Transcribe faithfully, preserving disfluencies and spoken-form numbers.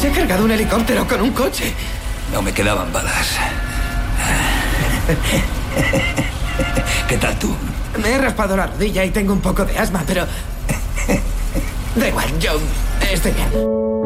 He cargado un helicóptero con un coche. No me quedaban balas. ¿Qué tal tú? Me he raspado la rodilla y tengo un poco de asma, pero... Da igual, yo estoy bien.